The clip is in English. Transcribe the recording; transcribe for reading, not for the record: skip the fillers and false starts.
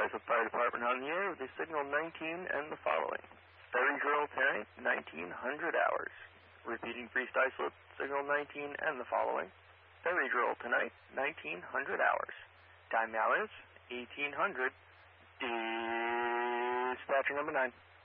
Islip Fire Department on the air with the signal 19 and the following. Ferry drill tonight, 1900 hours. Repeating for East Islip, signal 19 and the following. Ferry drill tonight, 1900 hours. Time now is 1800. Dispatcher number 9.